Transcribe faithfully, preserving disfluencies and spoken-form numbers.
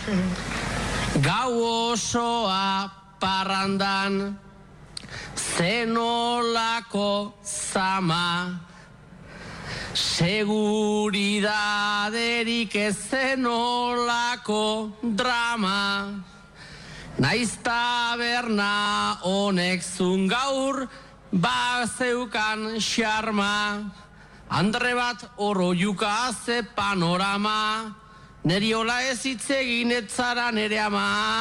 Gau osoa parrandan, zenolako zama, seguridaderik ez zenolako drama, naiz taberna honek zun gaur bazeukan xarma, andre bat oroiuka ze panorama, neri hola ez hitz egin ez zara nere ama.